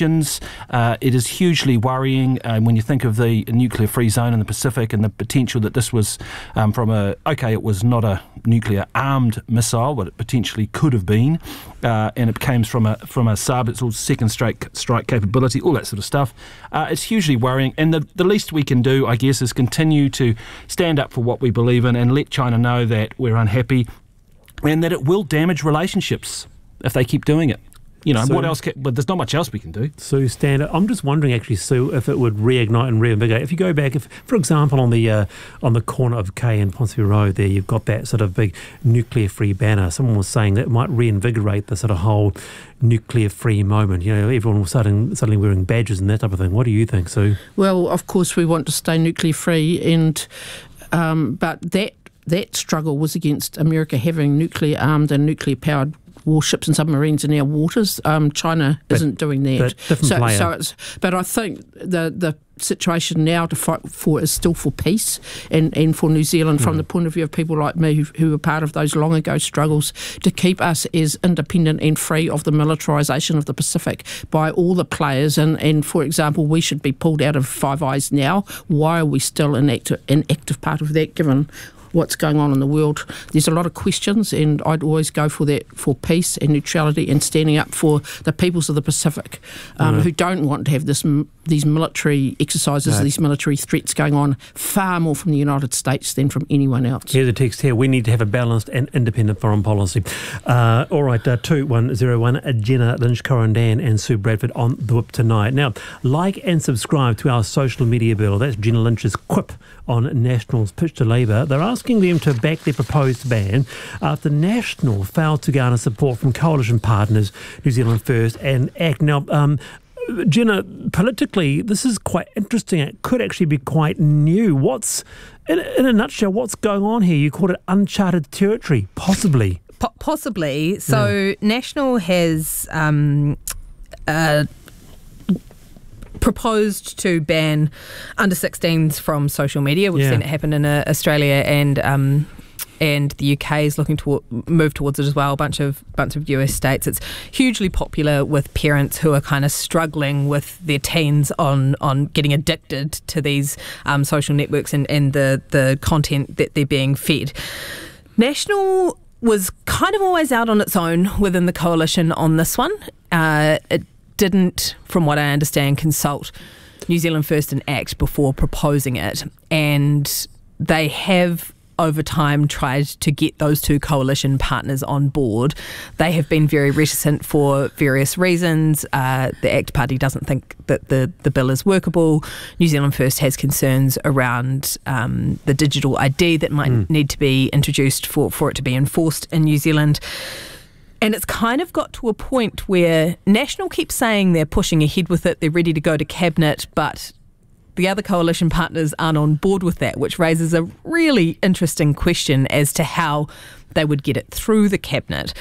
nations. It is hugely worrying when you think of the nuclear-free zone in the Pacific and the potential that this was it was not a nuclear-armed missile, but it potentially could have been, and it came from a SAB, it's all second strike capability, all that sort of stuff. It's hugely worrying, and the least we can do, I guess, is continue to stand up for what we believe in and let China know that we're unhappy and that it will damage relationships if they keep doing it. Sue, what else? But there's not much else we can do. Sue, I'm just wondering, actually, Sue, if it would reignite and reinvigorate. If you go back, for example, on the corner of Kay and Ponsonby Road, there you've got that sort of big nuclear-free banner. Someone was saying that it might reinvigorate the sort of whole nuclear-free moment. Everyone was suddenly wearing badges and that type of thing. What do you think, Sue? Well, of course, we want to stay nuclear-free, and but that struggle was against America having nuclear-armed and nuclear-powered warships and submarines in our waters. China isn't doing that. But I think the situation now to fight for is still for peace and for New Zealand from the point of view of people like me who were part of those long ago struggles to keep us as independent and free of the militarisation of the Pacific by all the players. And for example, we should be pulled out of Five Eyes now. Why are we still an active part of that, given what's going on in the world? There's a lot of questions, and I'd always go for that, for peace and neutrality and standing up for the peoples of the Pacific who don't want to have these military exercises, these military threats going on far more from the United States than from anyone else. Here's a text here. We need to have a balanced and independent foreign policy. All right, 2101, Jenna Lynch-Corrandan and Sue Bradford on The Whip tonight. Now, like and subscribe to our social media bill. That's Jenna Lynch's quip on National's pitch to Labour. They're asking them to back their proposed ban after National failed to garner support from coalition partners New Zealand First and ACT. Now, Jenna, politically, this is quite interesting. It could actually be quite new. In a nutshell, what's going on here? You called it uncharted territory, possibly. Possibly. So National has proposed to ban under 16s from social media. We've seen it happen in Australia, and the UK is looking to move towards it as well. A bunch of US states. It's hugely popular with parents who are kind of struggling with their teens on getting addicted to these social networks and the content that they're being fed. National was kind of always out on its own within the coalition on this one. It didn't, from what I understand, consult New Zealand First and ACT before proposing it, and they have over time tried to get those two coalition partners on board. They have been very reticent for various reasons. The ACT Party doesn't think that the bill is workable. New Zealand First has concerns around the digital ID that might need to be introduced for it to be enforced in New Zealand. And it's kind of got to a point where National keeps saying they're pushing ahead with it, they're ready to go to Cabinet, but the other coalition partners aren't on board with that, which raises a really interesting question as to how they would get it through the Cabinet.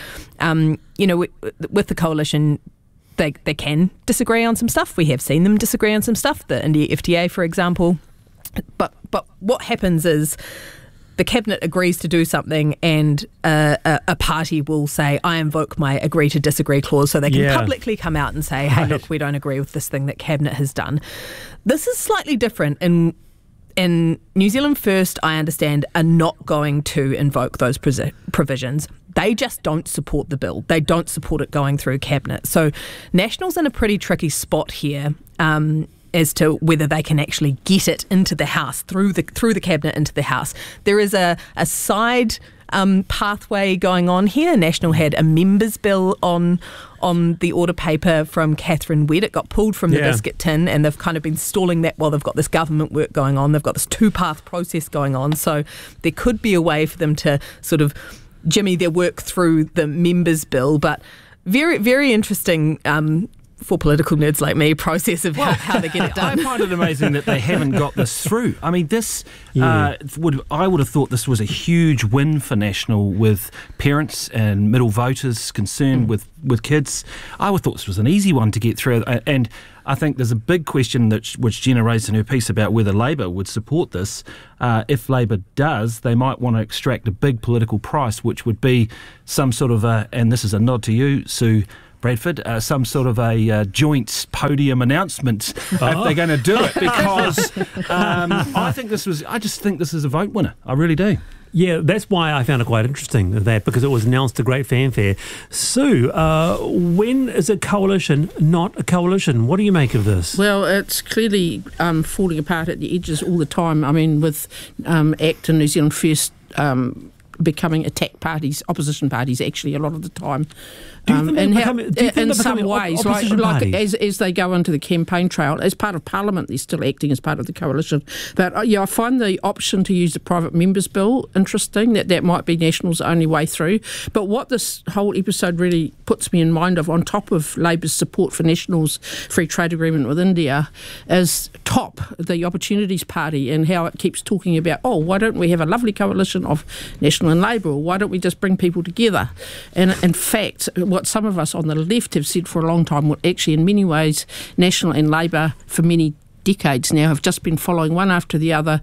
With the coalition, they can disagree on some stuff. We have seen them disagree on some stuff, the India FTA, for example. But what happens is the Cabinet agrees to do something, and a party will say, I invoke my agree to disagree clause, so they can publicly come out and say, hey, look, we don't agree with this thing that Cabinet has done. This is slightly different. In New Zealand First, I understand, are not going to invoke those provisions. They just don't support the bill. They don't support it going through Cabinet. So National's in a pretty tricky spot here. As to whether they can actually get it into the House, through the Cabinet into the House. There is a side pathway going on here. National had a members' bill on the order paper from Catherine Wedd. It got pulled from the biscuit tin, and they've kind of been stalling that while they've got this government work going on. They've got this two-path process going on. So there could be a way for them to sort of jimmy their work through the members' bill, but very, very interesting for political nerds like me, process of how they get it done. I find it amazing that they haven't got this through. I mean, this I would have thought this was a huge win for National, with parents and middle voters concerned with kids. I would have thought this was an easy one to get through, and I think there's a big question which Jenna raised in her piece about whether Labour would support this. If Labour does, they might want to extract a big political price, which would be some sort of and this is a nod to you, Sue, Bradford, some sort of a joint podium announcement if they're going to do it, because I just think this is a vote winner. I really do. Yeah, that's why I found it quite interesting, because it was announced to great fanfare. Sue, when is a coalition not a coalition? What do you make of this? Well, it's clearly falling apart at the edges all the time. I mean, with ACT and New Zealand First becoming attack parties, opposition parties, actually, a lot of the time. In some ways, like as they go into the campaign trail, as part of Parliament, they're still acting as part of the coalition. But I find the option to use the private members bill interesting, that might be National's only way through. But what this whole episode really puts me in mind of, on top of Labour's support for National's free trade agreement with India, is top the Opportunities Party, and how it keeps talking about, why don't we have a lovely coalition of National and Labour, or why don't we just bring people together? And in fact, what some of us on the left have said for a long time, actually in many ways National and Labour for many decades now have just been following one after the other,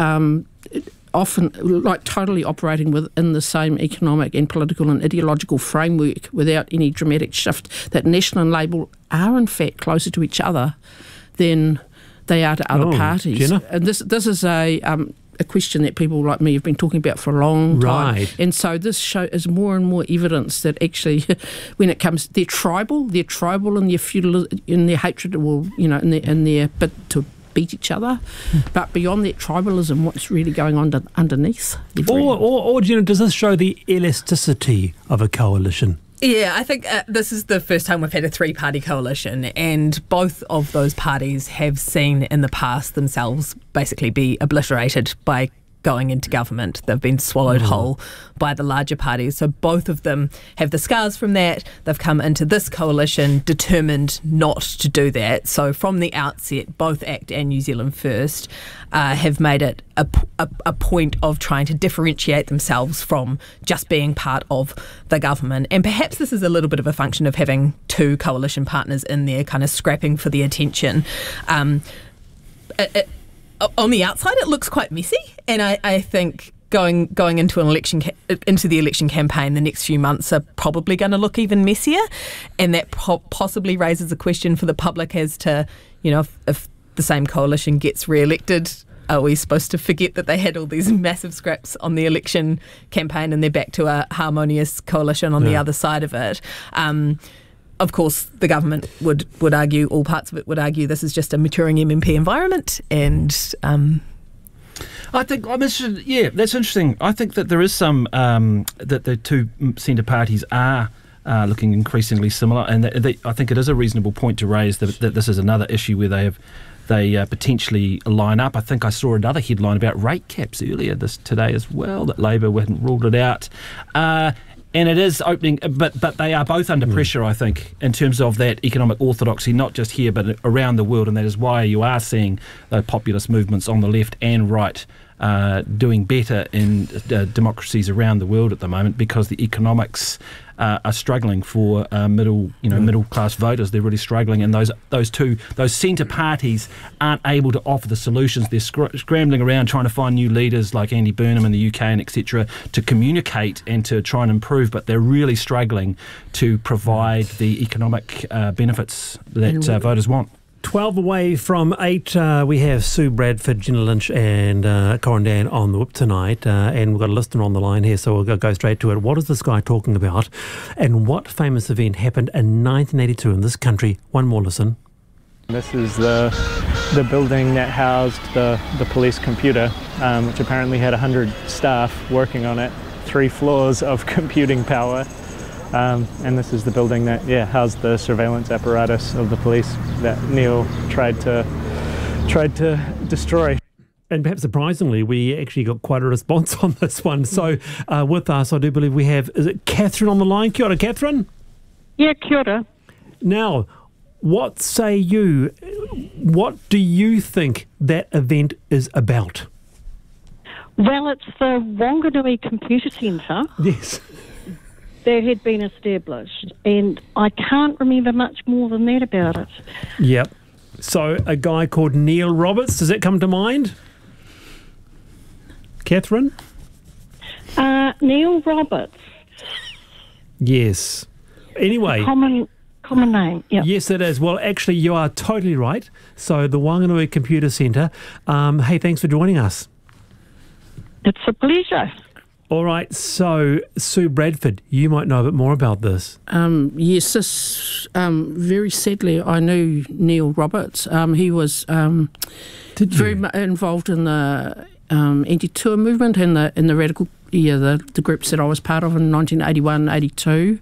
often like totally operating within the same economic and political and ideological framework without any dramatic shift, that National and Labour are in fact closer to each other than they are to other parties. Jenna? And this is a question that people like me have been talking about for a long time. Right. And so this show is more and more evidence that actually, when it comes, they're tribal in their feudal, in their hatred, in their bid to beat each other. But beyond that tribalism, what's really going on underneath? Or Jenna, does this show the elasticity of a coalition? Yeah, I think this is the first time we've had a three-party coalition, and both of those parties have seen in the past themselves basically be obliterated by going into government. They've been swallowed whole by the larger parties. So both of them have the scars from that. They've come into this coalition determined not to do that. So from the outset, both ACT and New Zealand First have made it a point of trying to differentiate themselves from just being part of the government. And perhaps this is a little bit of a function of having two coalition partners in there kind of scrapping for the attention. On the outside, it looks quite messy, and I think going into an election into the election campaign, the next few months are probably going to look even messier, and that possibly raises a question for the public as to, if the same coalition gets re-elected, are we supposed to forget that they had all these massive scraps on the election campaign and they're back to a harmonious coalition on the other side of it? Of course, the government would argue, all parts of it would argue, this is just a maturing MMP environment, and I think that's interesting. I think that there is some that the two centre parties are looking increasingly similar, and I think it is a reasonable point to raise that this is another issue where they potentially line up. I think I saw another headline about rate caps earlier today as well, that Labour hadn't ruled it out. And it is opening, but they are both under pressure, I think, in terms of that economic orthodoxy, not just here but around the world, and that is why you are seeing those populist movements on the left and right doing better in democracies around the world at the moment, because the economics are struggling for middle class voters. They're really struggling, and those centre parties aren't able to offer the solutions. They're scrambling around trying to find new leaders like Andy Burnham in the UK and etc. to communicate and to try and improve, but they're really struggling to provide the economic benefits that voters want. 12 away from 8, we have Sue Bradford, Jenna Lynch and Corin Dan on the whip tonight, and we've got a listener on the line here, so we'll go straight to it. What is this guy talking about, and what famous event happened in 1982 in this country? One more listen. This is the building that housed the police computer, which apparently had 100 staff working on it, 3 floors of computing power. And this is the building that housed the surveillance apparatus of the police that Neil tried to destroy. And perhaps surprisingly, we actually got quite a response on this one. So with us, I do believe we have, is it Catherine on the line? Kia ora, Catherine? Yeah, kia ora. Now, what say you? What do you think that event is about? Well, it's the Wanganui Computer Centre. Yes. That had been established, and I can't remember much more than that about it. Yep. So a guy called Neil Roberts, does that come to mind? Catherine? Neil Roberts. Yes. Anyway. common name. Yep. Yes, it is. Well, actually, you are totally right. So the Wanganui Computer Centre. Hey, thanks for joining us. It's a pleasure. All right, so Sue Bradford, you might know a bit more about this. Yes, this very sadly, I knew Neil Roberts. He was very involved in the anti-tour movement and the radical. The groups that I was part of in 1981-82,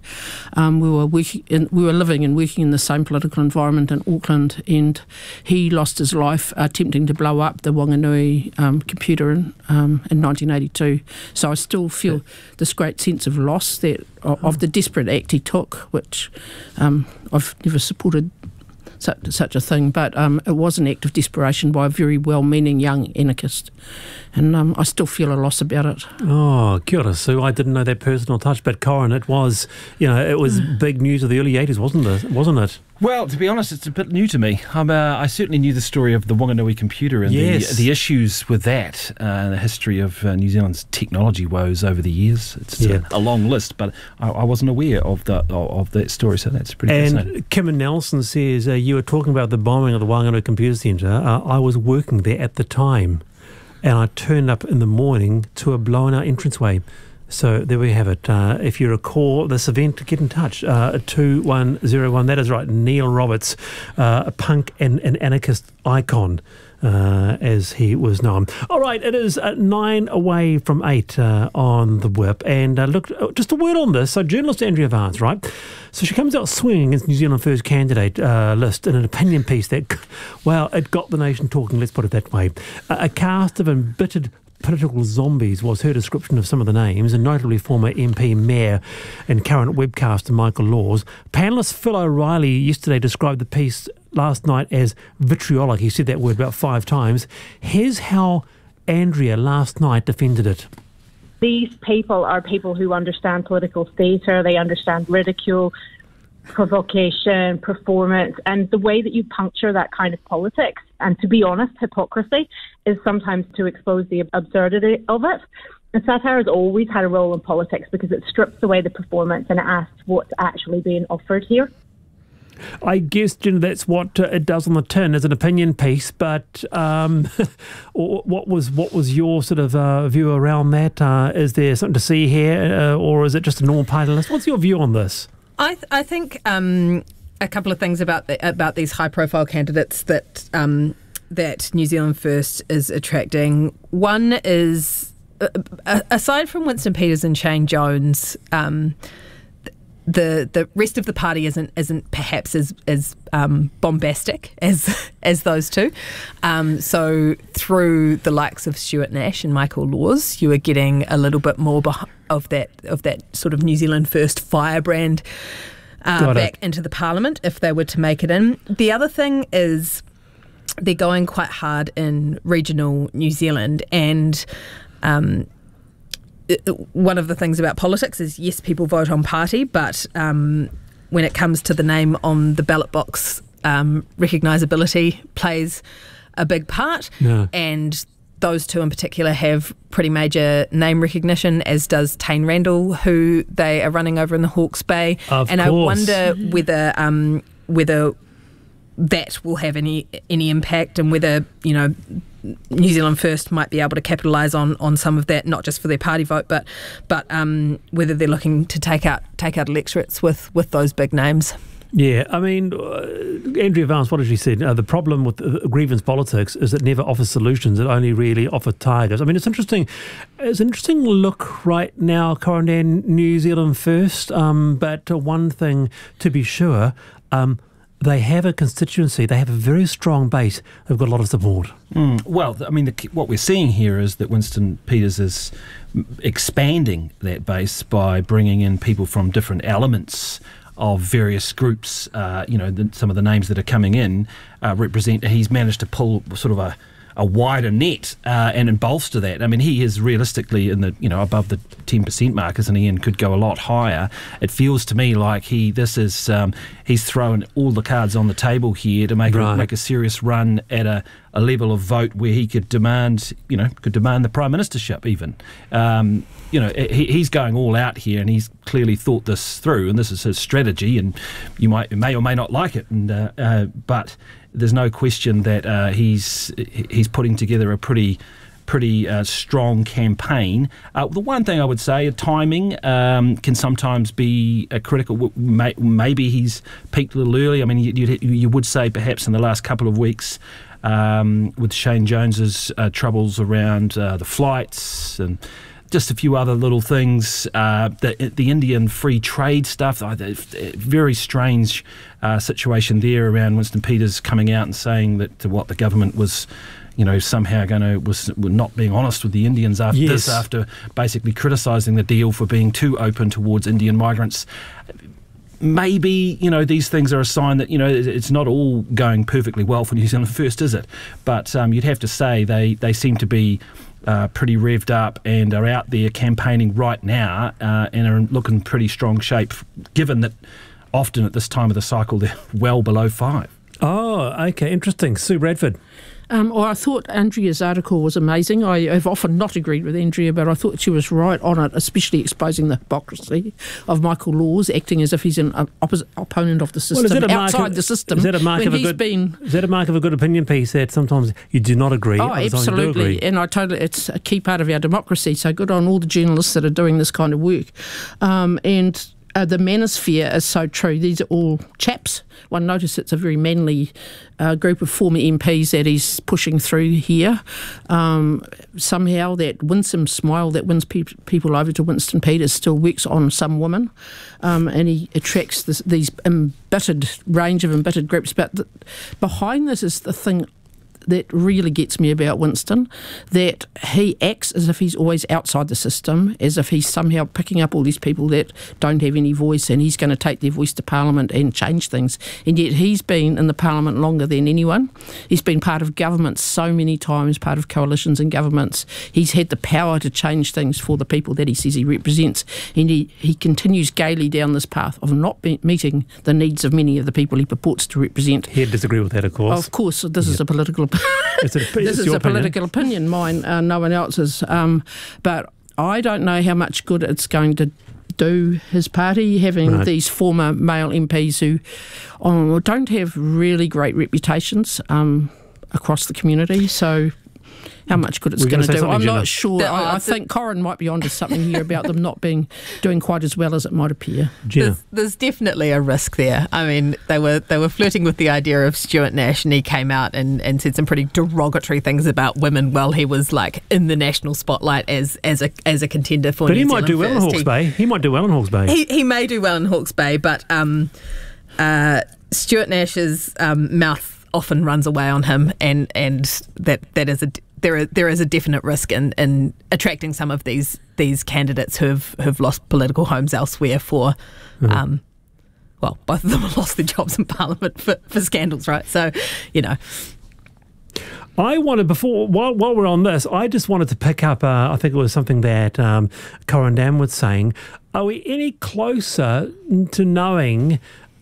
we were living and working in the same political environment in Auckland, and he lost his life attempting to blow up the Wanganui computer in 1982. So I still feel this great sense of loss of the desperate act he took, which I've never supported such a thing, but it was an act of desperation by a very well-meaning young anarchist, and I still feel a loss about it. Oh, kia ora, Sue. I didn't know that personal touch, but Corin, it was big news of the early 80s, wasn't it? Well, to be honest, it's a bit new to me. I certainly knew the story of the Wanganui computer and the issues with that, the history of New Zealand's technology woes over the years. It's a long list, but I wasn't aware of that story, so that's pretty fascinating. And Kim Nelson says, you were talking about the bombing of the Wanganui Computer Centre. I was working there at the time, and I turned up in the morning to a blown-out entranceway. So there we have it. If you recall this event, get in touch. 2101. That is right. Neil Roberts, a punk and an anarchist icon, as he was known. All right, it is 9 away from 8 on the whip. And look, just a word on this. So journalist Andrea Vance, right? So she comes out swinging against New Zealand First candidate list in an opinion piece that, well, it got the nation talking, let's put it that way. A cast of embittered political zombies was her description of some of the names, and notably former MP, Mayor and current webcaster Michael Laws. Panellist Phil O'Reilly yesterday described the piece last night as vitriolic. He said that word about 5 times. Here's how Andrea last night defended it. These people are people who understand political theatre, they understand ridicule, provocation, performance, and the way that you puncture that kind of politics, and to be honest, hypocrisy, is sometimes to expose the absurdity of it. And satire has always had a role in politics because it strips away the performance and it asks what's actually being offered here. I guess, Jen, that's what it does on the tin as an opinion piece, but what was your sort of view around that? Is there something to see here, or is it just a normal party list? What's your view on this? I think a couple of things about these high-profile candidates that New Zealand First is attracting. One is, aside from Winston Peters and Shane Jones, the rest of the party isn't perhaps as bombastic as those two. So through the likes of Stuart Nash and Michael Laws, you are getting a little bit more of that sort of New Zealand First firebrand back into the Parliament if they were to make it in. The other thing is they're going quite hard in regional New Zealand, and one of the things about politics is, yes, people vote on party, but when it comes to the name on the ballot box, recognisability plays a big part. Yeah. And those two in particular have pretty major name recognition, as does Tane Randall, who they are running over in the Hawke's Bay. Of course. I wonder whether that will have any impact, and whether, you know, New Zealand First might be able to capitalise on some of that, not just for their party vote, but whether they're looking to take out electorates with those big names. Yeah, I mean, Andrea Vance, what did she say? The problem with grievance politics is it never offers solutions. It only really offers targets. I mean, it's interesting. It's an interesting look right now, Corin, New Zealand First. But one thing to be sure, they have a constituency. They have a very strong base. They've got a lot of support. Well, I mean, what we're seeing here is that Winston Peters is expanding that base by bringing in people from different elements of various groups. Some of the names that are coming in represent. He's managed to pull sort of wider net and bolster that. I mean, he is realistically in the above the 10% mark, isn't he? And could go a lot higher. It feels to me like he's thrown all the cards on the table here to make a serious run at a level of vote where he could demand the prime ministership even. He's going all out here, and he's clearly thought this through, and this is his strategy. And you may or may not like it, but there's no question that he's putting together a pretty strong campaign. The one thing I would say, timing can sometimes be critical. Maybe he's peaked a little early. I mean, you would say perhaps in the last couple of weeks with Shane Jones's troubles around the flights and just a few other little things, the Indian free trade stuff, very strange situation there around Winston Peters coming out and saying that what the government was somehow was not being honest with the Indians after basically criticising the deal for being too open towards Indian migrants. Maybe, these things are a sign that, it's not all going perfectly well for New Zealand First, is it? But you'd have to say they seem to be pretty revved up and are out there campaigning right now and are looking pretty strong shape, given that often at this time of the cycle they're well below 5. Oh, okay, interesting. Sue Bradford. I thought Andrea's article was amazing. I have often not agreed with Andrea, but I thought she was right on it, especially exposing the hypocrisy of Michael Laws acting as if he's an opponent of the system, outside the system. Is that a mark of a good opinion piece that sometimes you do not agree? Oh, absolutely. And it's a key part of our democracy. So good on all the journalists that are doing this kind of work. The manosphere is so true. These are all chaps. One notice it's a very manly group of former MPs that he's pushing through here. Somehow that winsome smile that wins people over to Winston Peters still works on some women, and he attracts these embittered range of embittered groups. But behind this is the thing that really gets me about Winston, that he acts as if he's always outside the system, as if he's somehow picking up all these people that don't have any voice and he's going to take their voice to Parliament and change things. And yet he's been in the Parliament longer than anyone. He's been part of governments so many times, part of coalitions and governments. He's had the power to change things for the people that he says he represents. And he continues gaily down this path of not meeting the needs of many of the people he purports to represent. He'd disagree with that, of course. Of course, this is a political this is a political opinion, mine, no one else's. But I don't know how much good it's going to do his party, having these former male MPs who don't have really great reputations across the community. So how much good it's going to do, I'm not sure. I think Corin might be onto something here about them not doing quite as well as it might appear. There's definitely a risk there. I mean, they were flirting with the idea of Stuart Nash, and he came out and said some pretty derogatory things about women while he was like in the national spotlight as a contender for. But New he might Zealand do well in Hawke's Bay. He might do well in Hawke's Bay. He may do well in Hawke's Bay, but Stuart Nash's mouth often runs away on him, and that is there is a definite risk in attracting some of these candidates who've lost political homes elsewhere for, well, both of them have lost their jobs in Parliament for scandals, right? So, I wanted, while we're on this, I just wanted to pick up, I think it was something that Corin Dan was saying. Are we any closer to knowing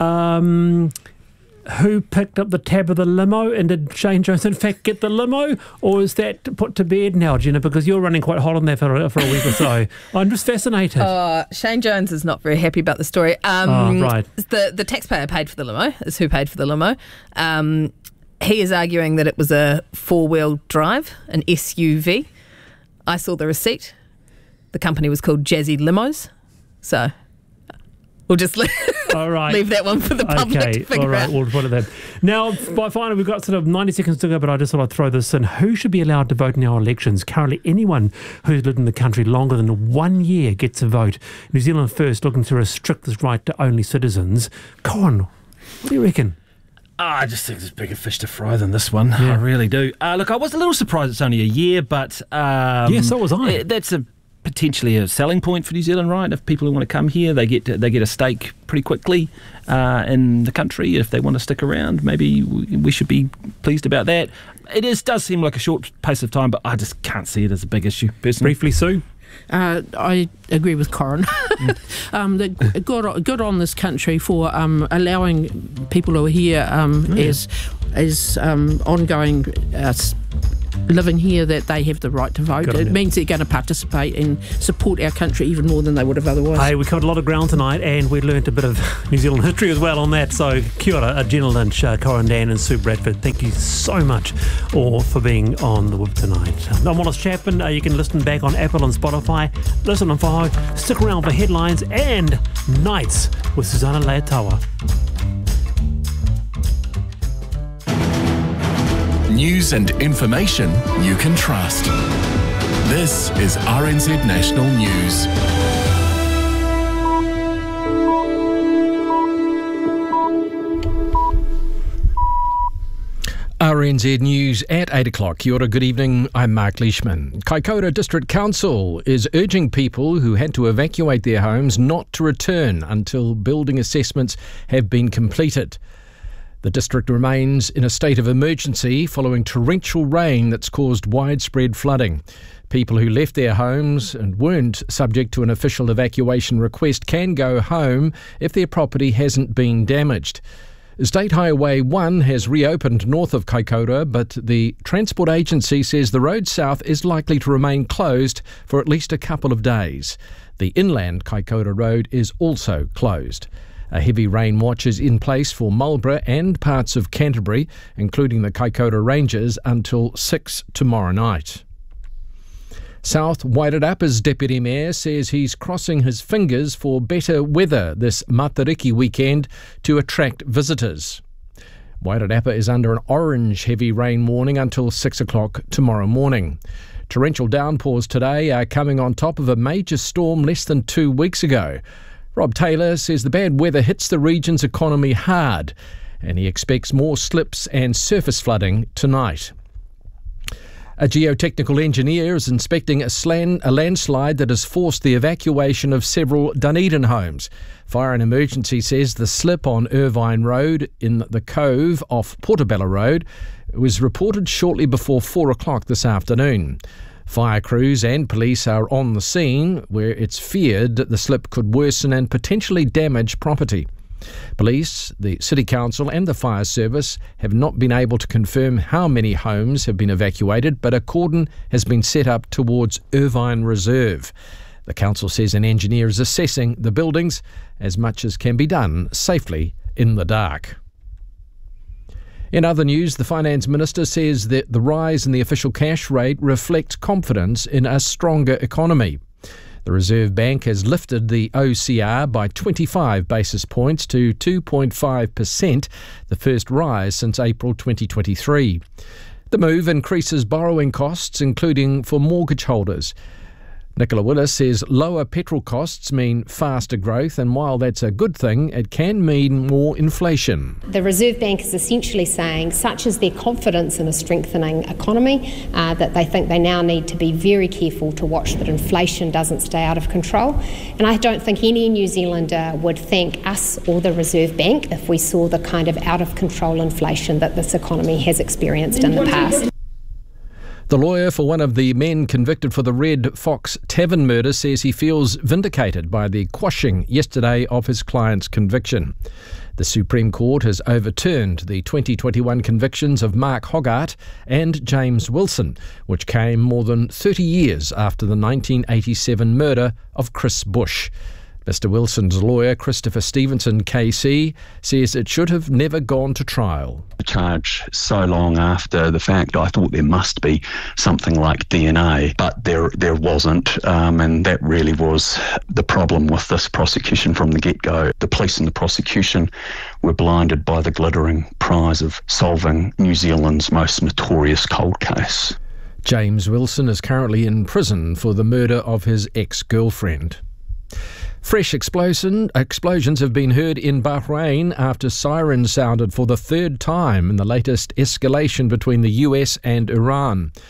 who picked up the tab of the limo, and did Shane Jones in fact get the limo, or is that put to bed now, Jenna, because you're running quite hot on that for a week or so? I'm just fascinated. Shane Jones is not very happy about the story. Right. The taxpayer paid for the limo, is who paid for the limo. He is arguing that it was a four-wheel drive, an SUV. I saw the receipt. The company was called Jazzy Limos, so we'll just leave that one for the public to figure out. We'll put it there. Now, finally, we've got sort of 90 seconds to go, but I just thought I'd throw this in. Who should be allowed to vote in our elections? Currently, anyone who's lived in the country longer than 1 year gets a vote. New Zealand First looking to restrict this right to only citizens. Con, what do you reckon? I just think there's bigger fish to fry than this one. Yeah. I really do. Look, I was a little surprised it's only a year, but yeah, so was I. That's a potentially a selling point for New Zealand, right? If people want to come here, they get a stake pretty quickly in the country. If they want to stick around, maybe we should be pleased about that. Does seem like a short pace of time, but I just can't see it as a big issue, personally. Briefly, Sue? I agree with Corin. Good on this country for allowing people who are here as ongoing living here, that they have the right to vote. It means they're going to participate and support our country even more than they would have otherwise. Hey, we covered a lot of ground tonight, and we learnt a bit of New Zealand history as well on that. So kia ora, Jenna Lynch, Corin Dan and Sue Bradford. Thank you so much all for being on The Whip tonight. I'm Wallace Chapman. You can listen back on Apple and Spotify. Listen and follow. Stick around for headlines and Nights with Susanna Leatawa. News and information you can trust. This is RNZ National News. RNZ News at 8 o'clock. Kia ora, good evening. I'm Mark Leishman. Kaikoura District Council is urging people who had to evacuate their homes not to return until building assessments have been completed. The district remains in a state of emergency following torrential rain that's caused widespread flooding. People who left their homes and weren't subject to an official evacuation request can go home if their property hasn't been damaged. State Highway 1 has reopened north of Kaikoura, but the Transport Agency says the road south is likely to remain closed for at least a couple of days. The inland Kaikoura Road is also closed. A heavy rain watch is in place for Marlborough and parts of Canterbury, including the Kaikoura Ranges, until 6 tomorrow night. South Wairarapa's Deputy Mayor says he's crossing his fingers for better weather this Matariki weekend to attract visitors. Wairarapa is under an orange heavy rain warning until 6 o'clock tomorrow morning. Torrential downpours today are coming on top of a major storm less than 2 weeks ago. Rob Taylor says the bad weather hits the region's economy hard, and he expects more slips and surface flooding tonight. A geotechnical engineer is inspecting a landslide that has forced the evacuation of several Dunedin homes. Fire and Emergency says the slip on Irvine Road in the Cove off Portobello Road was reported shortly before 4 o'clock this afternoon. Fire crews and police are on the scene, where it's feared that the slip could worsen and potentially damage property. Police, the City Council and the Fire Service have not been able to confirm how many homes have been evacuated, but a cordon has been set up towards Irvine Reserve. The council says an engineer is assessing the buildings as much as can be done safely in the dark. In other news, the Finance Minister says that the rise in the official cash rate reflects confidence in a stronger economy. The Reserve Bank has lifted the OCR by 25 basis points to 2.5%, the first rise since April 2023. The move increases borrowing costs, including for mortgage holders. Nicola Willis says lower petrol costs mean faster growth, and while that's a good thing, it can mean more inflation. The Reserve Bank is essentially saying, such is their confidence in a strengthening economy, that they think they now need to be very careful to watch that inflation doesn't stay out of control. And I don't think any New Zealander would thank us or the Reserve Bank if we saw the kind of out-of-control inflation that this economy has experienced in the past. The lawyer for one of the men convicted for the Red Fox Tavern murder says he feels vindicated by the quashing yesterday of his client's conviction. The Supreme Court has overturned the 2021 convictions of Mark Hoggart and James Wilson, which came more than 30 years after the 1987 murder of Chris Bush. Mr Wilson's lawyer, Christopher Stevenson KC, says it should have never gone to trial. The charge so long after the fact, I thought there must be something like DNA, but there wasn't, and that really was the problem with this prosecution from the get-go. The police and the prosecution were blinded by the glittering prize of solving New Zealand's most notorious cold case. James Wilson is currently in prison for the murder of his ex-girlfriend. Fresh explosions have been heard in Bahrain after sirens sounded for the third time in the latest escalation between the US and Iran.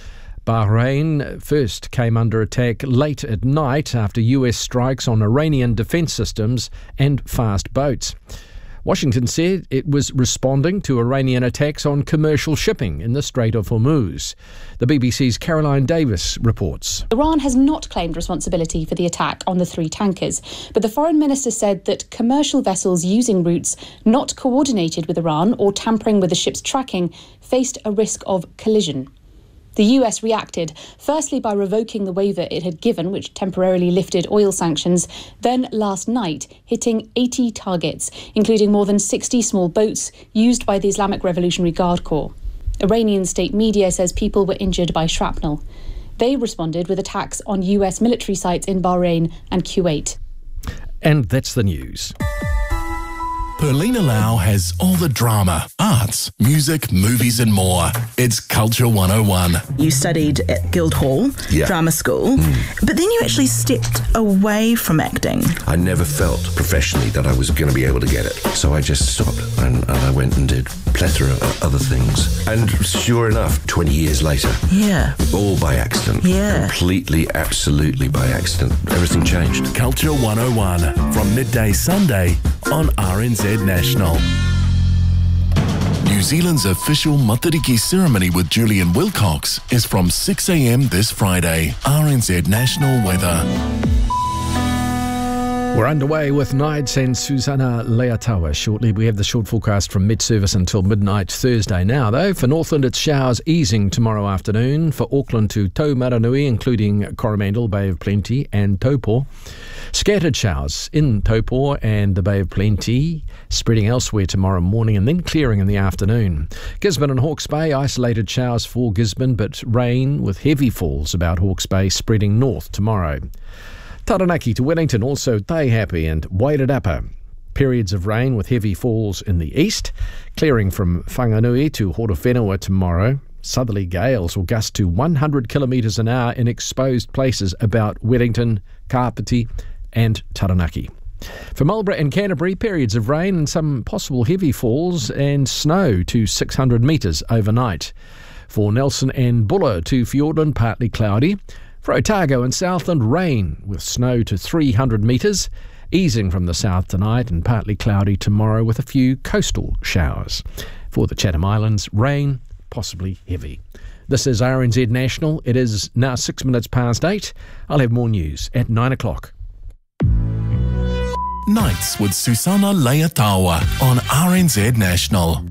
Bahrain first came under attack late at night after US strikes on Iranian defence systems and fast boats. Washington said it was responding to Iranian attacks on commercial shipping in the Strait of Hormuz. The BBC's Caroline Davis reports. Iran has not claimed responsibility for the attack on the 3 tankers, but the foreign minister said that commercial vessels using routes not coordinated with Iran or tampering with the ship's tracking faced a risk of collision. The US reacted, firstly by revoking the waiver it had given, which temporarily lifted oil sanctions, then last night hitting 80 targets, including more than 60 small boats used by the Islamic Revolutionary Guard Corps. Iranian state media says people were injured by shrapnel. They responded with attacks on US military sites in Bahrain and Kuwait. And that's the news. Perlina Lau has all the drama, arts, music, movies and more. It's Culture 101. You studied at Guildhall Drama School, but then you actually stepped away from acting. I never felt professionally that I was going to be able to get it. So I just stopped and I went and did a plethora of other things. And sure enough, 20 years later, all by accident. Completely, absolutely by accident. Everything changed. Culture 101 from midday Sunday on RNZ National. New Zealand's official Matariki ceremony with Julian Wilcox is from 6 a.m. this Friday. RNZ National weather. We're underway with Nides and Susanna Leatawa. Shortly, we have the short forecast from mid-service until midnight Thursday. Now, though, for Northland, it's showers easing tomorrow afternoon. For Auckland to Taumaranui, including Coromandel, Bay of Plenty and Taupo. Scattered showers in Taupo and the Bay of Plenty, spreading elsewhere tomorrow morning and then clearing in the afternoon. Gisborne and Hawke's Bay, isolated showers for Gisborne, but rain with heavy falls about Hawke's Bay spreading north tomorrow. Taranaki to Wellington, also Taihape and Wairarapa. Periods of rain with heavy falls in the east, clearing from Whanganui to Horowhenua tomorrow. Southerly gales will gust to 100 kilometres an hour in exposed places about Wellington, Kapiti and Taranaki. For Marlborough and Canterbury, periods of rain and some possible heavy falls and snow to 600 metres overnight. For Nelson and Buller to Fiordland, partly cloudy. For Otago and Southland, rain with snow to 300 metres, easing from the south tonight and partly cloudy tomorrow with a few coastal showers. For the Chatham Islands, rain, possibly heavy. This is RNZ National. It is now 6 minutes past 8. I'll have more news at 9 o'clock. Nights with Susanna Leatawa on RNZ National.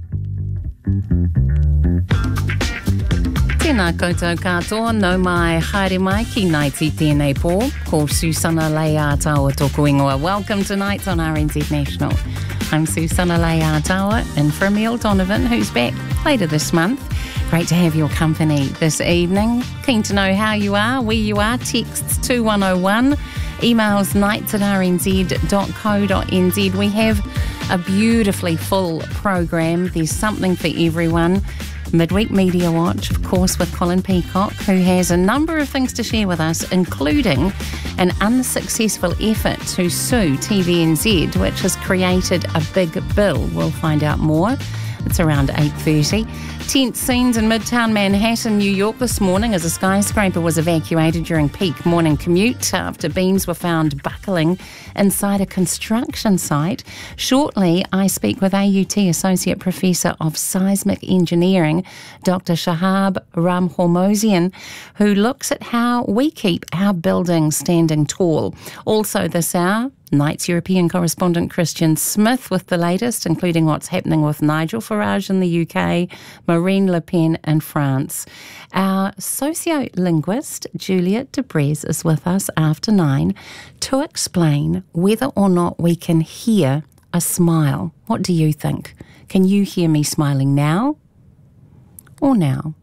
Tēnā koutou katoa, no mai haere mai ki Naiti tēnei pō, ko Susanna Leatawa tōku ingoa. Welcome to Nights on RNZ National. I'm Susanna Leatawa, in for Emil Donovan, who's back later this month. Great to have your company this evening. Keen to know how you are, where you are. Texts 2101, emails nights@rnz.co.nz. We have a beautifully full program. There's something for everyone. Midweek Media Watch, of course, with Colin Peacock, who has a number of things to share with us, including an unsuccessful effort to sue TVNZ, which has created a big bill. We'll find out more. It's around 8:30. Tense scenes in Midtown Manhattan, New York this morning as a skyscraper was evacuated during peak morning commute after beams were found buckling inside a construction site. Shortly, I speak with AUT Associate Professor of Seismic Engineering, Dr. Shahab Ramhormozian, who looks at how we keep our buildings standing tall. Also this hour, Nights European correspondent Christian Smith with the latest, including what's happening with Nigel Farage in the UK, Marine Le Pen in France. Our sociolinguist Juliet Debrez is with us after 9 to explain whether or not we can hear a smile. What do you think? Can you hear me smiling now or now?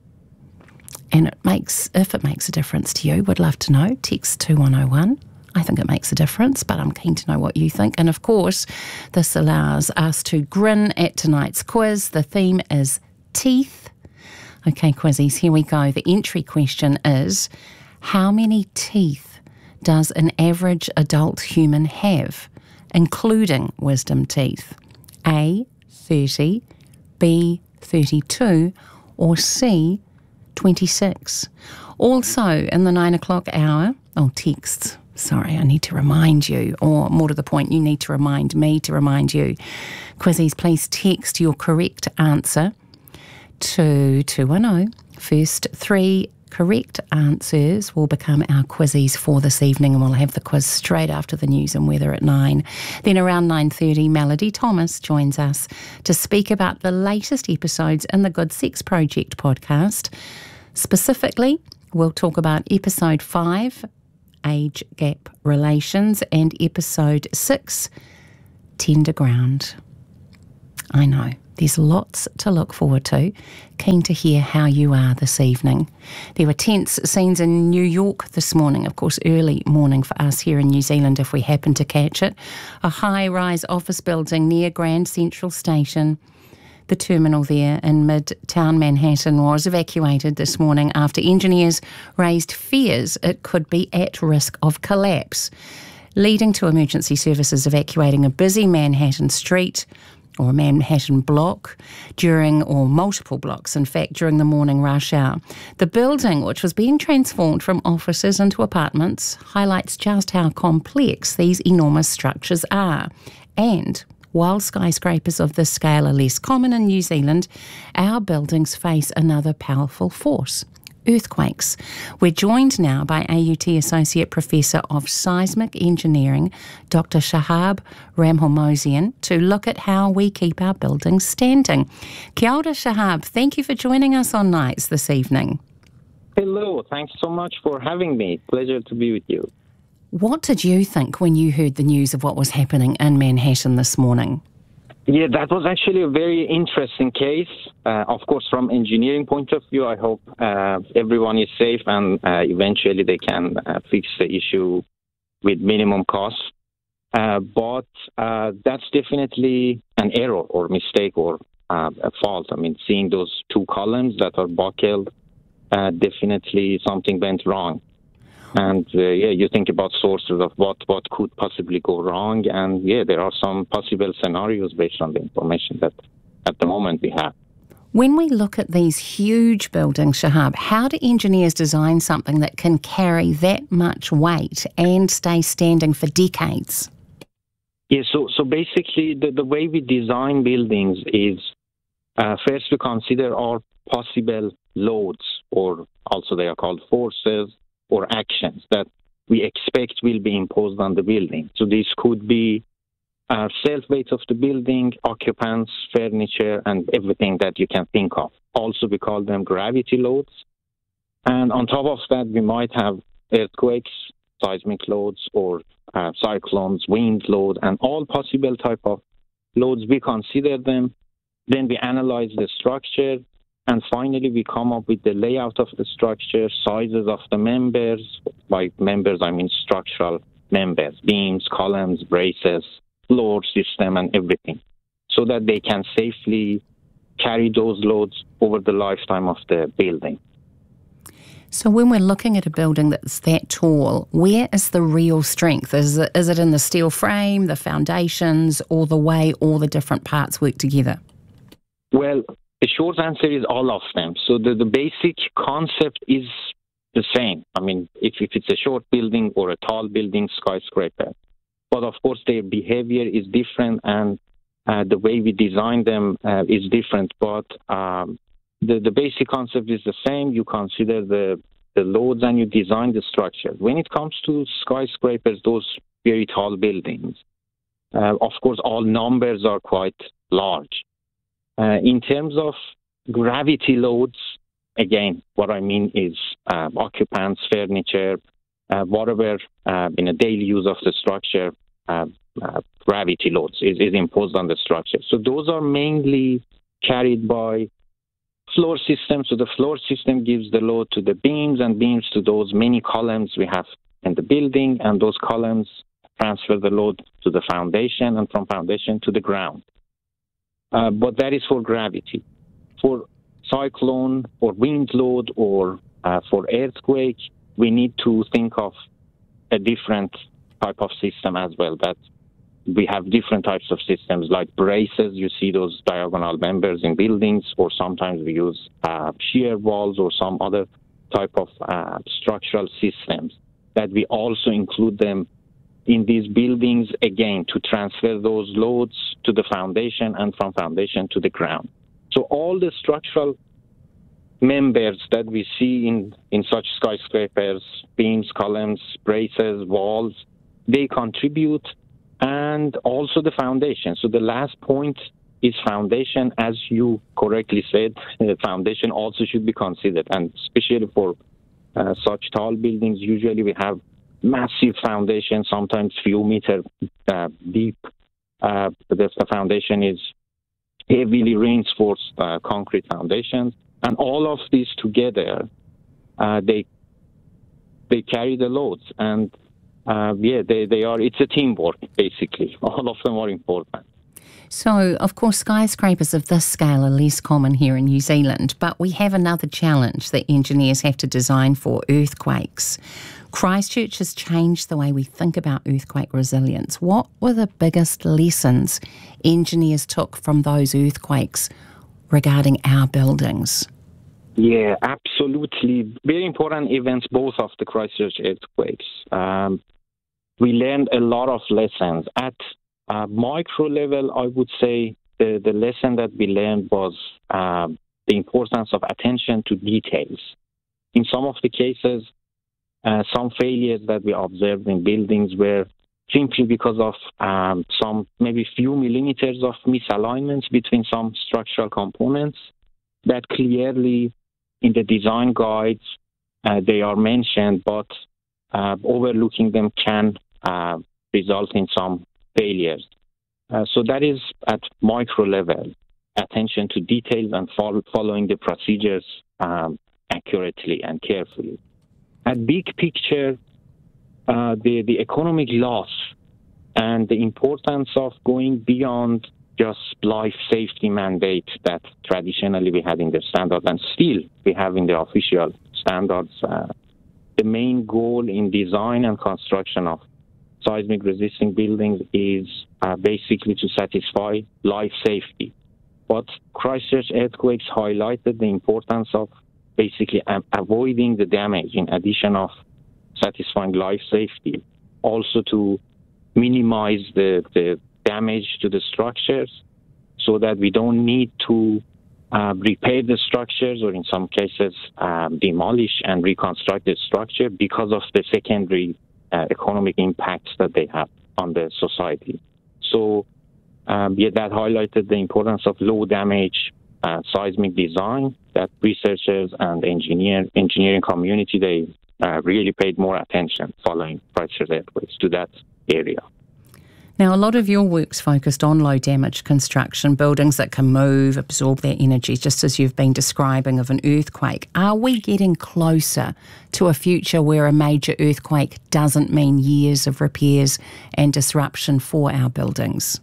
And if it makes a difference to you, would love to know. Text 2101. I think it makes a difference, but I'm keen to know what you think. And of course, this allows us to grin at tonight's quiz. The theme is teeth. Okay, quizzies, here we go. The entry question is, how many teeth does an average adult human have, including wisdom teeth? A, 30, B, 32, or C, 26. Also in the 9 o'clock hour, texts. Sorry, I need to remind you, or more to the point, you need to remind me to remind you. Quizzies, please text your correct answer to 210. First 3 correct answers will become our quizzies for this evening, and we'll have the quiz straight after the news and weather at 9. Then around 9:30, Melody Thomas joins us to speak about the latest episodes in the Good Sex Project podcast. Specifically, we'll talk about episode 5, Age Gap Relations, and episode 6, Tender Ground. I know, there's lots to look forward to. Keen to hear how you are this evening. There were tense scenes in New York this morning, of course early morning for us here in New Zealand if we happen to catch it. A high-rise office building near Grand Central Station, the terminal there in Midtown Manhattan, was evacuated this morning after engineers raised fears it could be at risk of collapse, leading to emergency services evacuating a busy Manhattan street or a Manhattan block or multiple blocks, in fact, during the morning rush hour. The building, which was being transformed from offices into apartments, highlights just how complex these enormous structures are. And while skyscrapers of this scale are less common in New Zealand, our buildings face another powerful force: earthquakes. We're joined now by AUT Associate Professor of Seismic Engineering, Dr. Shahab Ramhormozian, to look at how we keep our buildings standing. Kia ora, Shahab. Thank you for joining us on Nights this evening. Hello. Thanks so much for having me. Pleasure to be with you. What did you think when you heard the news of what was happening in Manhattan this morning? Yeah, that was actually a very interesting case. Of course, from engineering point of view, I hope everyone is safe and eventually they can fix the issue with minimum cost. But that's definitely an error or mistake or a fault. I mean, seeing those 2 columns that are buckled, definitely something went wrong. And you think about sources of what could possibly go wrong. And there are some possible scenarios based on the information that at the moment we have. When we look at these huge buildings, Shahab, how do engineers design something that can carry that much weight and stay standing for decades? Yeah, so basically the way we design buildings is first we consider all possible loads, or also they are called forces, or actions that we expect will be imposed on the building. So this could be self-weight of the building, occupants, furniture, and everything that you can think of. Also, we call them gravity loads. And on top of that, we might have earthquakes, seismic loads, or cyclones, wind load, and all possible type of loads. We consider them. Then we analyze the structure. And finally, we come up with the layout of the structure, sizes of the members. By members, I mean structural members, beams, columns, braces, floor system, and everything, so that they can safely carry those loads over the lifetime of the building. So when we're looking at a building that's that tall, where is the real strength? Is it in the steel frame, the foundations, or the way all the different parts work together? Well, the short answer is all of them. So the basic concept is the same. I mean, if it's a short building or a tall building, skyscraper. But of course, their behavior is different and the way we design them is different. But the basic concept is the same. You consider the loads and you design the structure. When it comes to skyscrapers, those very tall buildings, of course, all numbers are quite large. In terms of gravity loads, again, what I mean is occupants, furniture, whatever in a daily use of the structure, gravity loads is imposed on the structure. So those are mainly carried by floor system. So the floor system gives the load to the beams and beams to those many columns we have in the building, and those columns transfer the load to the foundation and from foundation to the ground. But that is for gravity. For cyclone or wind load or for earthquake, we need to think of a different type of system as well that we have different types of systems like braces. You see those diagonal members in buildings, or sometimes we use shear walls or some other type of structural systems that we also include them in these buildings, again, to transfer those loads to the foundation and from foundation to the ground. So all the structural members that we see in such skyscrapers, beams, columns, braces, walls, they contribute, and also the foundation. So the last point is foundation. As you correctly said, foundation also should be considered, and especially for such tall buildings, usually we have massive foundation, sometimes few meter deep. The foundation is heavily reinforced concrete foundations, and all of these together, they carry the loads, and they are. It's a teamwork basically. All of them are important. So, of course, skyscrapers of this scale are less common here in New Zealand, but we have another challenge that engineers have to design for: earthquakes. Christchurch has changed the way we think about earthquake resilience. What were the biggest lessons engineers took from those earthquakes regarding our buildings? Yeah, absolutely. Very important events, both of the Christchurch earthquakes. We learned a lot of lessons. At micro level, I would say the lesson that we learned was the importance of attention to details. In some of the cases, some failures that we observed in buildings were simply because of some maybe few millimeters of misalignments between some structural components that clearly in the design guides they are mentioned, but overlooking them can result in some failures. So that is at micro level, attention to details and following the procedures accurately and carefully. At big picture, the economic loss and the importance of going beyond just life safety mandate that traditionally we had in the standard and still we have in the official standards. The main goal in design and construction of seismic resisting buildings is basically to satisfy life safety. But Christchurch earthquakes highlighted the importance of basically avoiding the damage in addition of satisfying life safety, also to minimize the damage to the structures so that we don't need to repair the structures or in some cases demolish and reconstruct the structure because of the secondary economic impacts that they have on the society. So that highlighted the importance of low damage seismic design that researchers and engineering community, they really paid more attention following Christchurch earthquakes to that area. Now, a lot of your work's focused on low damage construction, buildings that can move, absorb their energy, just as you've been describing of an earthquake. Are we getting closer to a future where a major earthquake doesn't mean years of repairs and disruption for our buildings?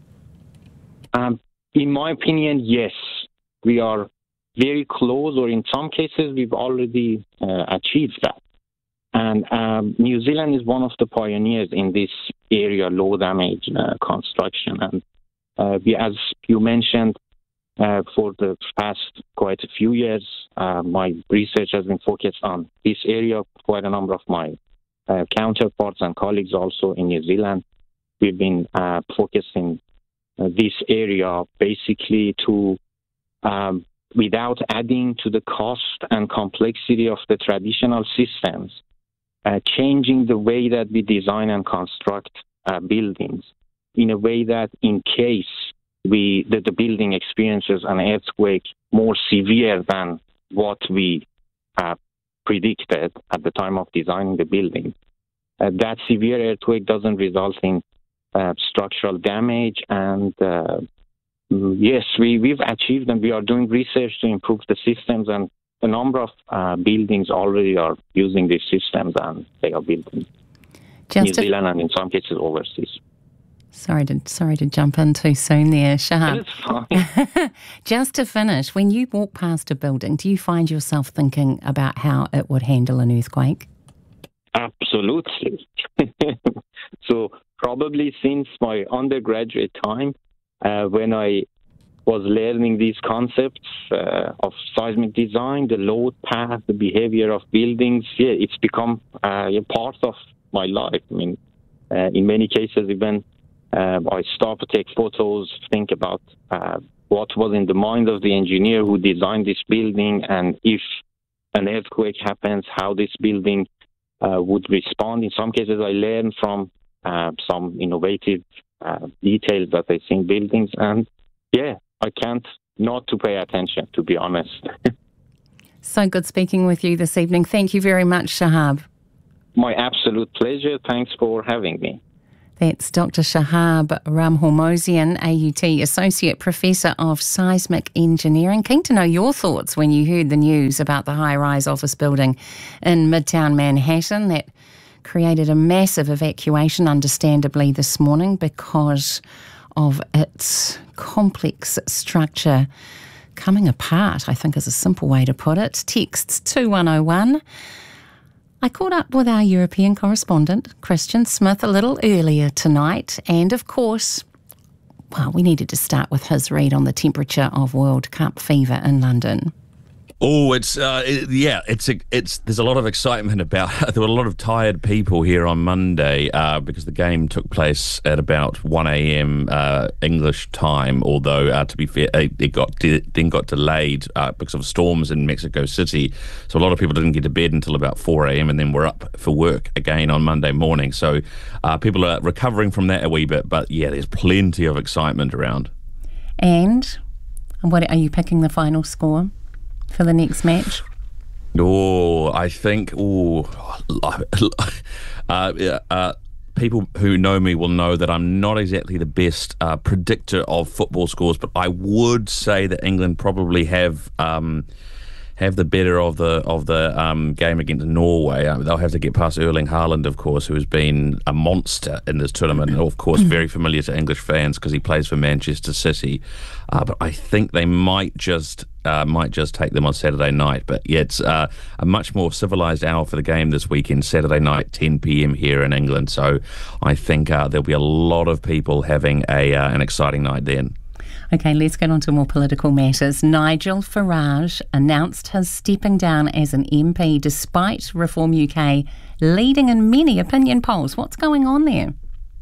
In my opinion, yes. We are very close, or in some cases, we've already achieved that. And New Zealand is one of the pioneers in this area, low damage construction. And as you mentioned, for the past quite a few years, my research has been focused on this area. Quite a number of my counterparts and colleagues also in New Zealand, we've been focusing this area basically to without adding to the cost and complexity of the traditional systems, changing the way that we design and construct buildings in a way that in case the building experiences an earthquake more severe than what we predicted at the time of designing the building, that severe earthquake doesn't result in structural damage. And yes, we've achieved, and we are doing research to improve the systems, and a number of buildings already are using these systems, and they are built in New Zealand and in some cases overseas. Sorry to jump in too soon there, Shahab. It's fine. Just to finish, when you walk past a building, do you find yourself thinking about how it would handle an earthquake? Absolutely. So probably since my undergraduate time, when I was learning these concepts of seismic design, the load path, the behavior of buildings. Yeah, it's become a part of my life. I mean, in many cases, even I stop to take photos, think about what was in the mind of the engineer who designed this building, and if an earthquake happens, how this building would respond. In some cases, I learn from some innovative details that I see in buildings, and yeah, I can't not to pay attention, to be honest. So good speaking with you this evening. Thank you very much, Shahab. My absolute pleasure. Thanks for having me. That's Dr. Shahab Ramhormozian, AUT Associate Professor of Seismic Engineering. Keen to know your thoughts when you heard the news about the high-rise office building in Midtown Manhattan that created a massive evacuation, understandably, this morning because of its complex structure coming apart, I think is a simple way to put it. Texts 2101. I caught up with our European correspondent, Christian Smith, a little earlier tonight, and of course, well, we needed to start with his read on the temperature of World Cup fever in London. Oh, there's a lot of excitement about. There were a lot of tired people here on Monday because the game took place at about 1 a.m. English time. Although, to be fair, it got delayed because of storms in Mexico City. So a lot of people didn't get to bed until about 4 a.m. and then were up for work again on Monday morning. So people are recovering from that a wee bit. But yeah, there's plenty of excitement around. And what are you picking the final score for the next match? I think people who know me will know that I'm not exactly the best predictor of football scores, but I would say that England probably have the better of the game against Norway. They'll have to get past Erling Haaland, of course, who has been a monster in this tournament, and of course very familiar to English fans because he plays for Manchester City. But I think they might just take them on Saturday night. But yeah, it's a much more civilised hour for the game this weekend, Saturday night, 10 p.m. here in England. So I think there'll be a lot of people having an exciting night then. Okay, let's get on to more political matters. Nigel Farage announced his stepping down as an MP despite Reform UK leading in many opinion polls. What's going on there?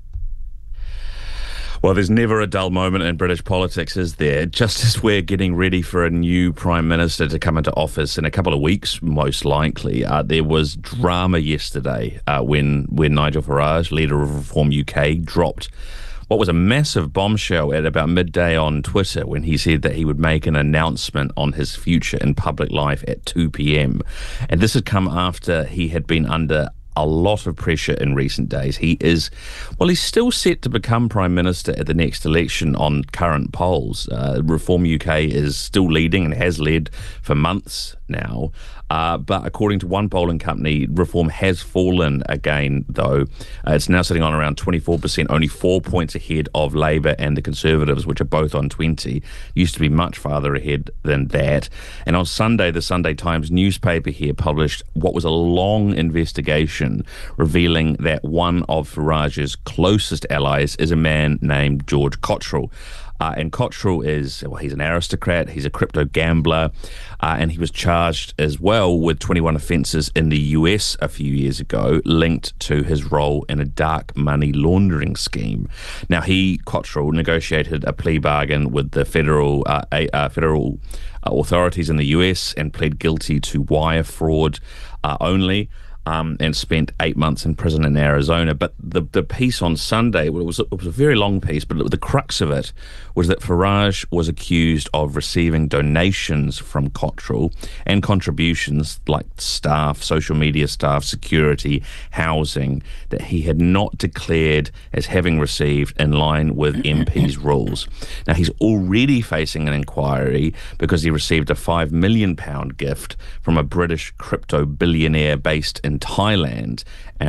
Well, there's never a dull moment in British politics, is there? Just as we're getting ready for a new Prime Minister to come into office in a couple of weeks, most likely, there was drama yesterday when Nigel Farage, leader of Reform UK, dropped what was a massive bombshell at about midday on Twitter when he said that he would make an announcement on his future in public life at 2 p.m. And this had come after he had been under a lot of pressure in recent days. He's still set to become Prime Minister at the next election on current polls. Reform UK is still leading and has led for months now. But according to one polling company, Reform has fallen again, though. It's now sitting on around 24%, only 4 points ahead of Labour and the Conservatives, which are both on 20. Used to be much farther ahead than that. And on Sunday, the Sunday Times newspaper here published what was a long investigation revealing that one of Farage's closest allies is a man named George Cottrell. And Cottrell he's an aristocrat, he's a crypto gambler, and he was charged as well with 21 offences in the US a few years ago linked to his role in a dark money laundering scheme. Now, Cottrell, negotiated a plea bargain with the federal authorities in the US and pled guilty to wire fraud only. And spent 8 months in prison in Arizona. But the piece on Sunday, it was a very long piece, but the crux of it was that Farage was accused of receiving donations from Cottrell and contributions like staff, social media staff, security, housing, that he had not declared as having received in line with MP's rules. Now, he's already facing an inquiry because he received a £5 million gift from a British crypto billionaire based in in Thailand.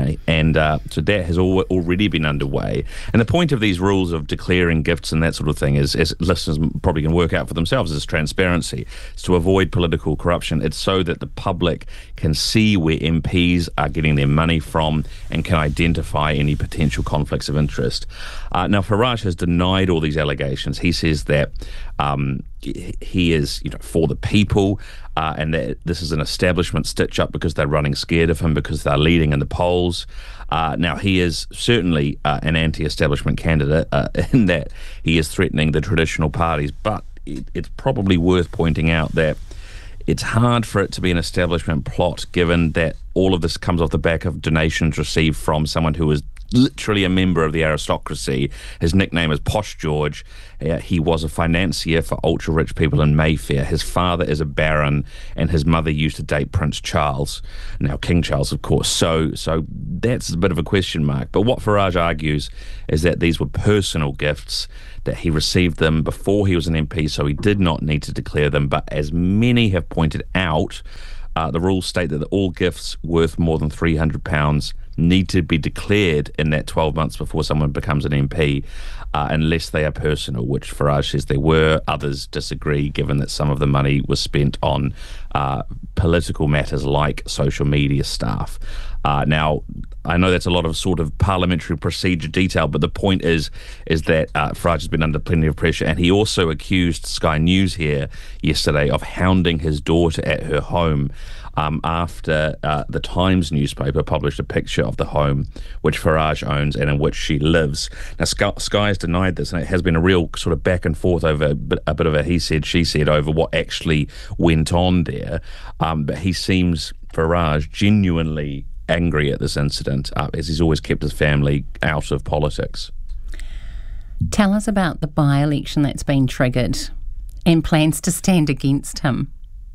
So that has already been underway. And the point of these rules of declaring gifts and that sort of thing is, as listeners probably can work out for themselves, is transparency. It's to avoid political corruption. It's so that the public can see where MPs are getting their money from and can identify any potential conflicts of interest. Now, Farage has denied all these allegations. He says that he is, for the people, and that this is an establishment stitch-up because they're running scared of him because they're leading in the polls. Now, he is certainly an anti-establishment candidate in that he is threatening the traditional parties, but it's probably worth pointing out that it's hard for it to be an establishment plot given that all of this comes off the back of donations received from someone who is literally a member of the aristocracy. His nickname is Posh George. He was a financier for ultra-rich people in Mayfair. His father is a baron, and his mother used to date Prince Charles. Now, King Charles, of course. So that's a bit of a question mark. But what Farage argues is that these were personal gifts, that he received them before he was an MP, so he did not need to declare them. But as many have pointed out, the rules state that all gifts worth more than £300 need to be declared in that 12 months before someone becomes an MP, unless they are personal, which Farage says they were. Others disagree, given that some of the money was spent on political matters like social media staff. Now, I know that's a lot of sort of parliamentary procedure detail, but the point is that Farage has been under plenty of pressure, and he also accused Sky News here yesterday of hounding his daughter at her home after the Times newspaper published a picture of the home which Farage owns and in which she lives. Now, Sky has denied this, and it has been a real sort of back and forth over a bit of a he said, she said over what actually went on there. But he seems, Farage, genuinely angry at this incident, as he's always kept his family out of politics. Tell us about the by-election that's been triggered and plans to stand against him.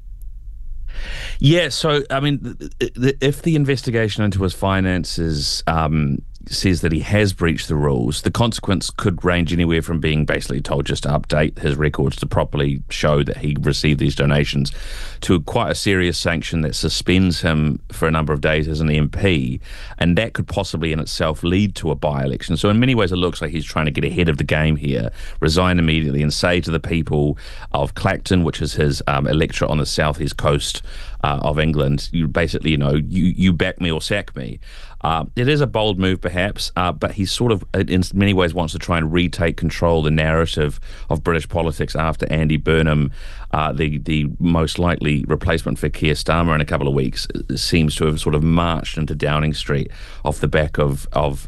Yeah, so, I mean, if the investigation into his finances says that he has breached the rules, the consequence could range anywhere from being basically told just to update his records to properly show that he received these donations, to quite a serious sanction that suspends him for a number of days as an MP, and that could possibly in itself lead to a by-election. So in many ways it looks like he's trying to get ahead of the game here, resign immediately and say to the people of Clacton, which is his electorate on the southeast coast of England, you basically, you back me or sack me. It is a bold move, perhaps, but he sort of, in many ways, wants to try and retake control of the narrative of British politics after Andy Burnham, the most likely replacement for Keir Starmer in a couple of weeks, seems to have sort of marched into Downing Street off the back of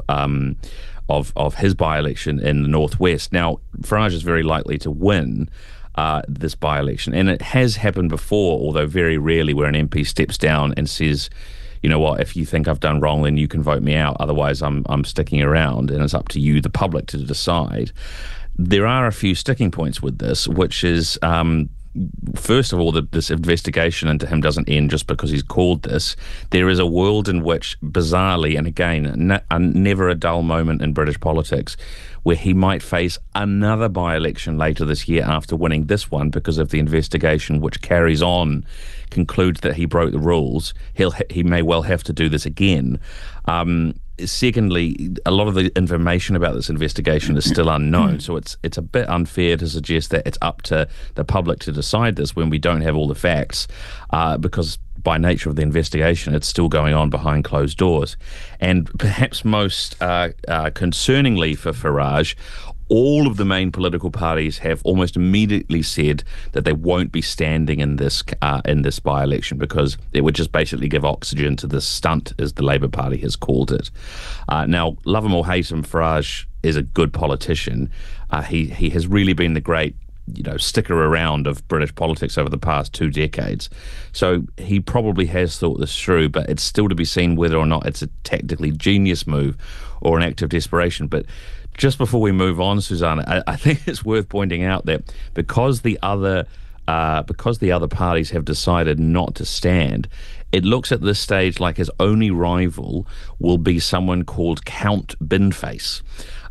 his by-election in the northwest. Now, Farage is very likely to win this by-election, and it has happened before, although very rarely, where an MP steps down and says, you know what, if you think I've done wrong, then you can vote me out. Otherwise, I'm sticking around, and it's up to you, the public, to decide. There are a few sticking points with this, which is, first of all, this investigation into him doesn't end just because he's called this. There is a world in which, bizarrely, and again, never a dull moment in British politics, where he might face another by-election later this year after winning this one because of the investigation, which carries on, concludes that he broke the rules. He may well have to do this again. Secondly, a lot of the information about this investigation is still unknown, so it's a bit unfair to suggest that it's up to the public to decide this when we don't have all the facts, because by nature of the investigation, it's still going on behind closed doors. And perhaps most concerningly for Farage, all of the main political parties have almost immediately said that they won't be standing in this by-election because it would just basically give oxygen to this stunt, as the Labour Party has called it. Now, love him or hate him, Farage is a good politician. He has really been the great sticker around of British politics over the past 2 decades. So he probably has thought this through, but it's still to be seen whether or not it's a tactically genius move or an act of desperation. But just before we move on, Susanna, I think it's worth pointing out that because the other parties have decided not to stand, it looks at this stage like his only rival will be someone called Count Binface.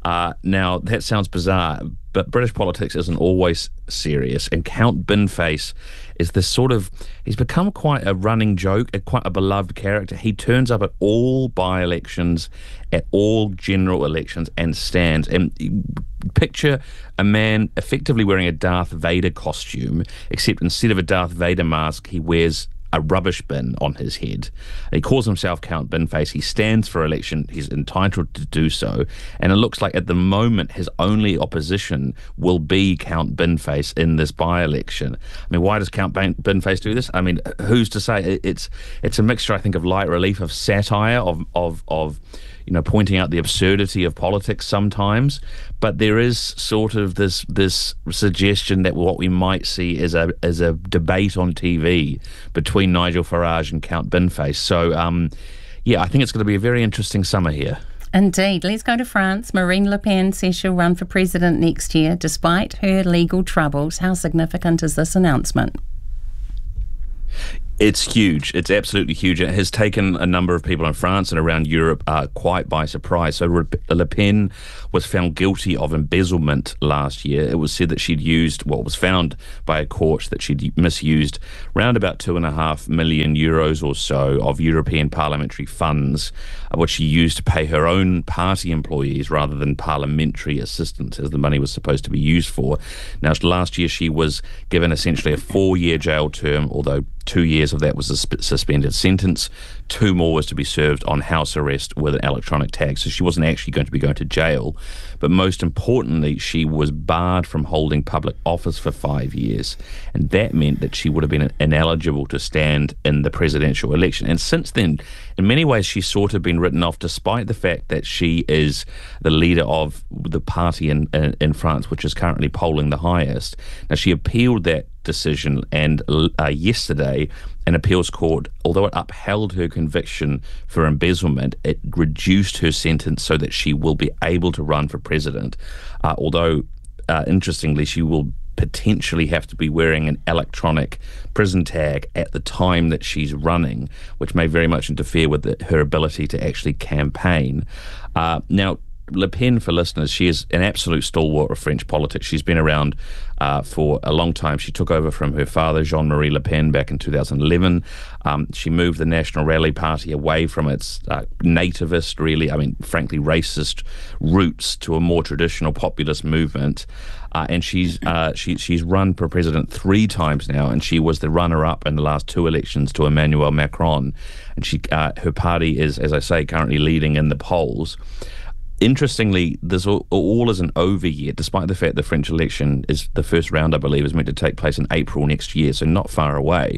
Now, that sounds bizarre, but British politics isn't always serious, and Count Binface is this sort of, he's become quite a running joke, quite a beloved character. He turns up at all by-elections, at all general elections, and stands. And picture a man effectively wearing a Darth Vader costume, except instead of a Darth Vader mask, he wears a rubbish bin on his head. He calls himself Count Binface. He stands for election. He's entitled to do so. And it looks like at the moment his only opposition will be Count Binface in this by-election. I mean, why does Count Binface do this? I mean, who's to say? It's a mixture, I think, of light relief, of satire, of pointing out the absurdity of politics sometimes, but there is sort of this suggestion that what we might see is a debate on TV between Nigel Farage and Count Binface. So, I think it's going to be a very interesting summer here. Indeed. Let's go to France. Marine Le Pen says she'll run for president next year, despite her legal troubles. How significant is this announcement? It's huge. It's absolutely huge. It has taken a number of people in France and around Europe quite by surprise. So Le Pen was found guilty of embezzlement last year. It was said that she'd used, was found by a court that she'd misused around about 2.5 million euros or so of European parliamentary funds, which she used to pay her own party employees rather than parliamentary assistants, as the money was supposed to be used for. Now, last year she was given essentially a 4-year jail term, although 2 years of that was a suspended sentence. 2 more was to be served on house arrest with an electronic tag. So she wasn't actually going to be going to jail. But most importantly, she was barred from holding public office for 5 years. And that meant that she would have been ineligible to stand in the presidential election. And since then, in many ways, she's sort of been written off, despite the fact that she is the leader of the party in France, which is currently polling the highest. Now, she appealed that decision, and yesterday an appeals court, although it upheld her conviction for embezzlement, it reduced her sentence so that she will be able to run for president, although interestingly she will potentially have to be wearing an electronic prison tag at the time that she's running, which may very much interfere with her ability to actually campaign. Now, Le Pen, for listeners, she is an absolute stalwart of French politics. She's been around for a long time. She took over from her father, Jean-Marie Le Pen, back in 2011. She moved the National Rally Party away from its nativist, frankly, racist roots to a more traditional populist movement. And she's run for president 3 times now, and she was the runner-up in the last 2 elections to Emmanuel Macron. And her party is, as I say, currently leading in the polls. Interestingly, this all isn't over yet, despite the fact the French election is the first round, I believe, is meant to take place in April next year, so not far away.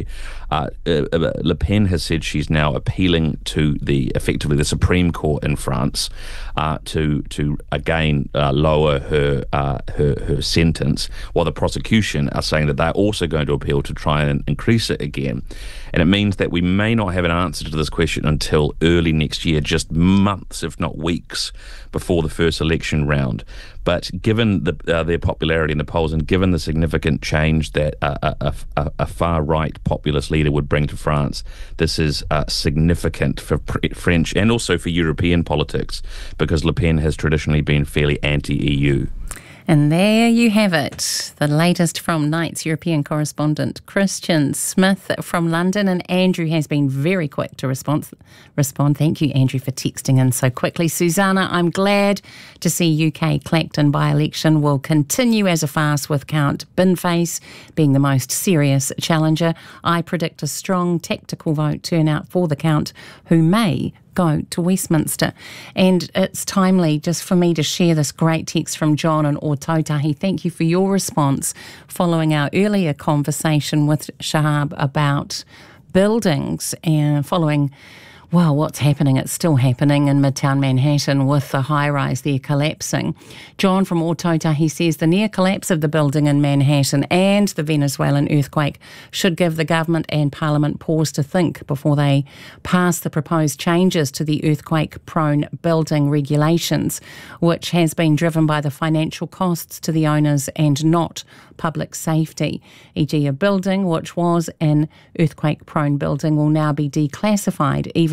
Le Pen has said she's now appealing to effectively the Supreme Court in France to again lower her sentence, while the prosecution are saying that they're also going to appeal to try and increase it again. And it means that we may not have an answer to this question until early next year, just months, if not weeks, before the first election round. But given their popularity in the polls, and given the significant change that a far-right populist leader would bring to France, this is significant for French and also for European politics, because Le Pen has traditionally been fairly anti-EU. And there you have it, the latest from Night's European correspondent Christian Smith from London. And Andrew has been very quick to respond. Thank you, Andrew, for texting in so quickly. Susanna, I'm glad to see UK Clacton by-election will continue as a farce, with Count Binface being the most serious challenger. I predict a strong tactical vote turnout for the Count, who may go to Westminster. And it's timely just for me to share this great text from John in Ōtautahi. Thank you for your response following our earlier conversation with Shahab about buildings and following what's happening? It's still happening in Midtown Manhattan with the high-rise there collapsing. John from Ōtautahi says the near collapse of the building in Manhattan and the Venezuelan earthquake should give the government and Parliament pause to think before they pass the proposed changes to the earthquake-prone building regulations, which has been driven by the financial costs to the owners and not public safety. E.g., a building which was an earthquake-prone building will now be declassified, even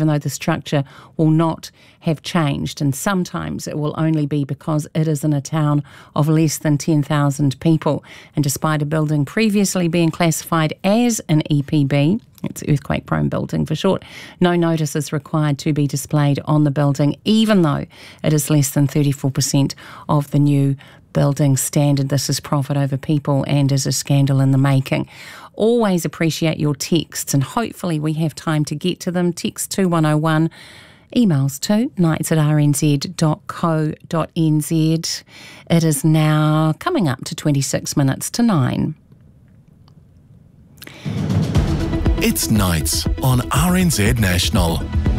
even though the structure will not have changed. And sometimes it will only be because it is in a town of less than 10,000 people. And despite a building previously being classified as an EPB, it's earthquake-prone building for short, no notice is required to be displayed on the building, even though it is less than 34% of the new building standard. This is profit over people and is a scandal in the making. Always appreciate your texts, and hopefully we have time to get to them. Text 2101, emails to nights@rnz.co.nz. It is now coming up to 26 minutes to 9. It's Nights on RNZ National.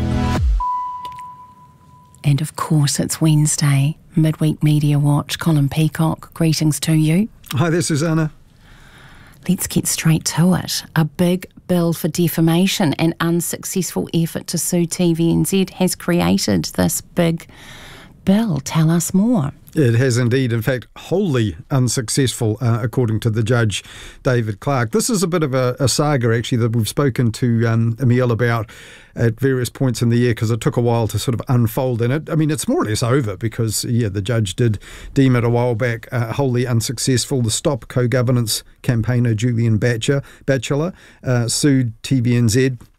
And of course, it's Wednesday, Midweek Media Watch. Colin Peacock, greetings to you. Hi there, Susanna. Let's get straight to it. A big bill for defamation and unsuccessful effort to sue TVNZ has created this big bill. Tell us more. It has indeed, in fact, wholly unsuccessful, according to the judge, David Clark. This is a bit of a saga, actually, that we've spoken to Emile about at various points in the year, because it took a while to sort of unfold. And it's more or less over because, the judge did deem it a while back wholly unsuccessful. The Stop Co-Governance campaigner Julian Batchelor sued TVNZ